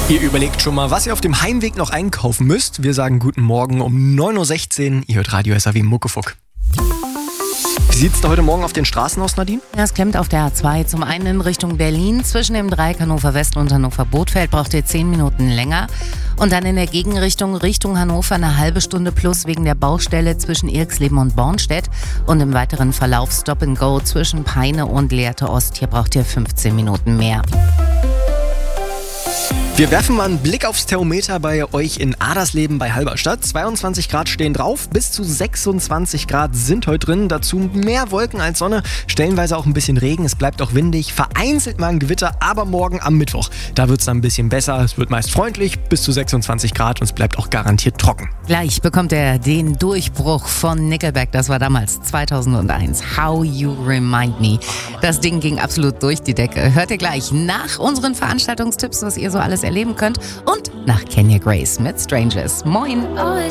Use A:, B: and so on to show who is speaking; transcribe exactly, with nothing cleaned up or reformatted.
A: Ihr überlegt schon mal, was ihr auf dem Heimweg noch einkaufen müsst. Wir sagen guten Morgen um neun Uhr sechzehn. Ihr hört Radio S A W Muckefuck. Wie sieht's da heute Morgen auf den Straßen aus, Nadine?
B: Ja, es klemmt auf der A zwei. Zum einen in Richtung Berlin. Zwischen dem Dreieck Hannover West und Hannover Bothfeld braucht ihr zehn Minuten länger. Und dann in der Gegenrichtung Richtung Hannover eine halbe Stunde plus wegen der Baustelle zwischen Irxleben und Bornstedt. Und im weiteren Verlauf Stop and Go zwischen Peine und Lehrte Ost. Hier braucht ihr fünfzehn Minuten mehr.
A: Wir werfen mal einen Blick aufs Thermometer bei euch in Adersleben bei Halberstadt. zweiundzwanzig Grad stehen drauf, bis zu sechsundzwanzig Grad sind heute drin. Dazu mehr Wolken als Sonne, stellenweise auch ein bisschen Regen. Es bleibt auch windig, vereinzelt mal ein Gewitter, aber morgen am Mittwoch, da wird es dann ein bisschen besser. Es wird meist freundlich, bis zu sechsundzwanzig Grad und es bleibt auch garantiert trocken.
B: Gleich bekommt er den Durchbruch von Nickelback. Das war damals zweitausendeins. How You Remind Me. Das Ding ging absolut durch die Decke. Hört ihr gleich nach unseren Veranstaltungstipps, was ihr so alles erleben könnt. Und nach Kenya Grace mit Strangers. Moin!